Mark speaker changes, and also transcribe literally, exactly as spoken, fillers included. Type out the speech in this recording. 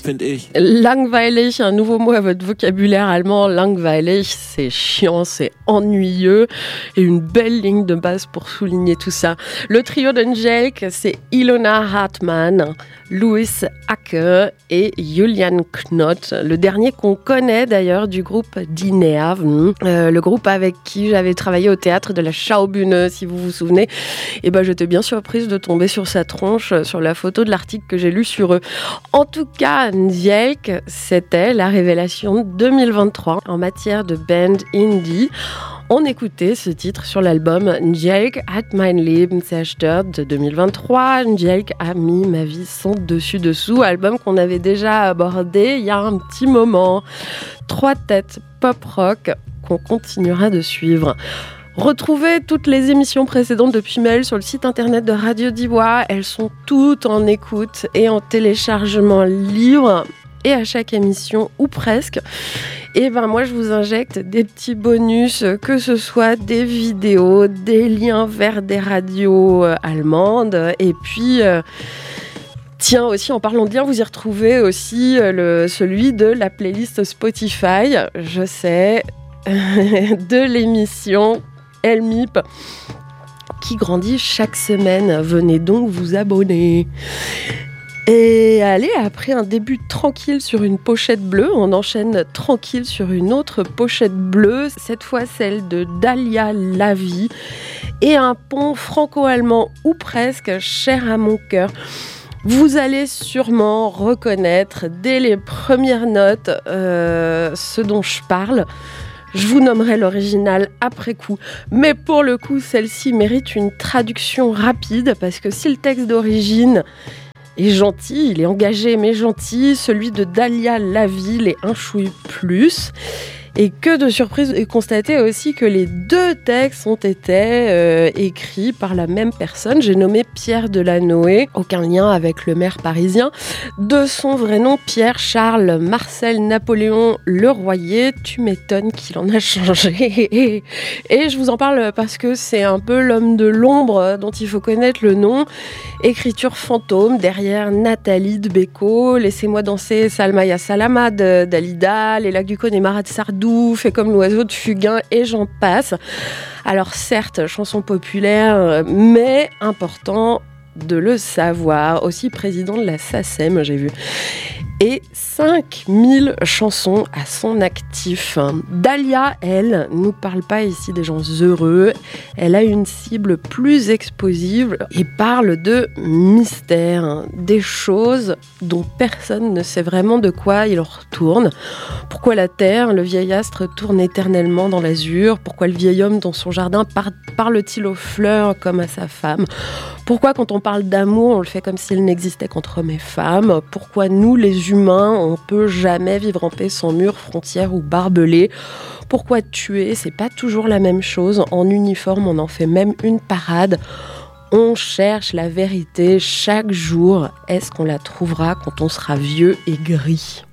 Speaker 1: finde ich.
Speaker 2: Langweilig, un nouveau mot à votre vocabulaire allemand. Langweilig, c'est chiant, c'est ennuyeux. Et une belle ligne de base pour souligner tout ça. Le trio d'Angelk, c'est Ilona Hartmann, Louis Acke et Julian Knott. Le dernier qu'on connaît d'ailleurs du groupe Die Nerven, euh, le groupe avec qui j'avais travaillé au théâtre de la Schaubühne, si vous vous souvenez. Et ben, j'étais bien surprise de tomber sur sa tronche, sur la photo de l'article que j'ai lu sur eux. En tout cas, Angelk, c'était la révélation deux mille vingt-trois en matière de band indie. On écoutait ce titre sur l'album Angelk hat mein Leben zerstört de deux mille vingt-trois. Angelk a mis ma vie sans dessus-dessous, album qu'on avait déjà abordé il y a un petit moment. Trois têtes pop-rock qu'on continuera de suivre. Retrouvez toutes les émissions précédentes depuis mail sur le site internet de Radio Dibwa. Elles sont toutes en écoute et en téléchargement libre. Et à chaque émission, ou presque, et ben moi je vous injecte des petits bonus, que ce soit des vidéos, des liens vers des radios euh, allemandes, et puis euh, tiens aussi en parlant de liens, vous y retrouvez aussi euh, le, celui de la playlist Spotify, je sais, de l'émission El M I P qui grandit chaque semaine. Venez donc vous abonner. Et allez, après un début tranquille sur une pochette bleue, on enchaîne tranquille sur une autre pochette bleue, cette fois celle de Dalia Lavi, et un pont franco-allemand ou presque cher à mon cœur. Vous allez sûrement reconnaître dès les premières notes euh, ce dont je parle. Je vous nommerai l'original après coup. Mais pour le coup, celle-ci mérite une traduction rapide parce que si le texte d'origine est gentil, il est engagé mais gentil, celui de Dalia Lavi l'est un chouille plus. Et que de surprise, et constater aussi que les deux textes ont été euh, écrits par la même personne. J'ai nommé Pierre Delanoë, aucun lien avec le maire parisien. De son vrai nom, Pierre Charles Marcel Napoléon Leroyer. Tu m'étonnes qu'il en a changé. Et, et je vous en parle parce que c'est un peu l'homme de l'ombre dont il faut connaître le nom. Écriture fantôme derrière Nathalie Debecco, Laissez-moi danser Salma ya Salama de Dalida, Les lacs du Connemara de Sardou, Fait comme l'oiseau de Fugain et j'en passe. Alors certes, chanson populaire, mais important de le savoir. Aussi président de la SACEM, j'ai vu. Et cinq mille chansons à son actif. Dalia, elle, nous parle pas ici des gens heureux. Elle a une cible plus explosive et parle de mystère, des choses dont personne ne sait vraiment de quoi il retourne. Pourquoi la terre, le vieil astre tourne éternellement dans l'azur? Pourquoi le vieil homme dans son jardin par- parle-t-il aux fleurs comme à sa femme? Pourquoi quand on parle d'amour, on le fait comme s'il n'existait qu'entre hommes et femmes? Pourquoi nous, les humains, on peut jamais vivre en paix sans murs, frontières ou barbelés? Pourquoi tuer, c'est pas toujours la même chose? En uniforme, on en fait même une parade. On cherche la vérité chaque jour. Est-ce qu'on la trouvera quand on sera vieux et gris?